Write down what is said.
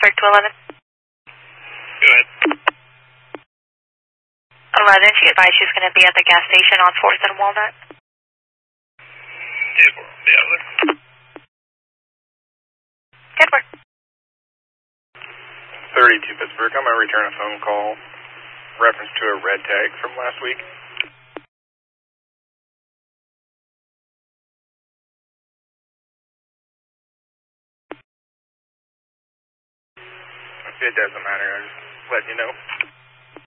traffic to 11. Go ahead. 11, she advised she's going to be at the gas station on 4th and Walnut. 10-4, be out there. Good work. 32 Pittsburgh, I'm going to return a phone call reference to a red tag from last week. It doesn't matter, I just let you know.